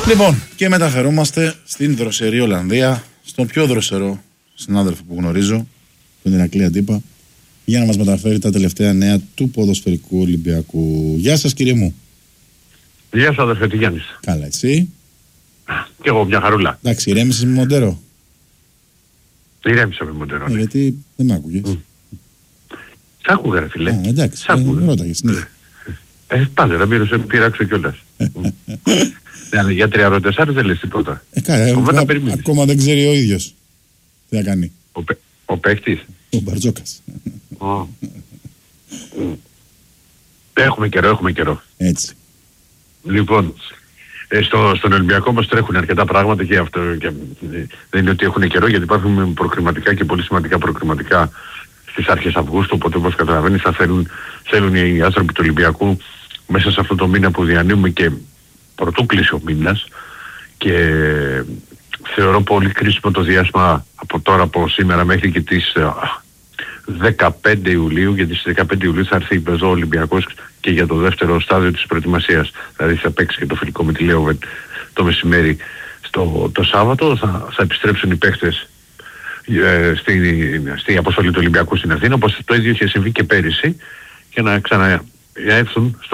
Λοιπόν, και μεταφερόμαστε στην δροσερή Ολλανδία, στον πιο δροσερό συνάδελφο που γνωρίζω, τον Ηρακλή Αντίπα, για να μας μεταφέρει τα τελευταία νέα του ποδοσφαιρικού Ολυμπιακού. Γεια σας, κύριε μου. Γεια σας, αδερφέ, τι Γιάννης. Καλά, εσύ? Κι εγώ μια χαρούλα. Εντάξει, ηρέμησες με Μοντέρο? Ηρέμησα με Μοντέρο, ναι. Γιατί δεν μ' άκουγες. Σ' άκουγα, ρε φίλε. Εντάξει, ρώταγες, ναι. Πάντα, να μην πειράξω κιόλας. Ναι, αλλά για 3-4 δεν λες τίποτα. Ακόμα δεν ξέρει ο ίδιος τι θα κάνει. Ο παίκτης. Ο Μπαρτζόκας. Έχουμε καιρό. Έτσι. Λοιπόν, στον Ολυμπιακό μας τρέχουν αρκετά πράγματα και αυτό. Και δεν είναι ότι έχουν καιρό, γιατί υπάρχουν προκριματικά και πολύ σημαντικά προκριματικά στις αρχές Αυγούστου. Οπότε, όπως καταλαβαίνεις, θα θέλουν οι άνθρωποι του Ολυμπιακού μέσα σε αυτό το μήνα που διανύουμε και πρωτού κλείσει ο μήνας. Και θεωρώ πολύ κρίσιμο το διάστημα από τώρα, από σήμερα μέχρι και τις 15 Ιουλίου, γιατί στις 15 Ιουλίου θα έρθει εδώ ο Ολυμπιακός και για το δεύτερο στάδιο της προετοιμασίας. Δηλαδή θα παίξει και το φιλικό με τη Λέοβεν το μεσημέρι. Το Σάββατο θα επιστρέψουν οι παίχτες στη αποστολή του Ολυμπιακού στην Αθήνα, όπως το ίδιο είχε συμβεί και πέρυσι, και να ξαναέρθουν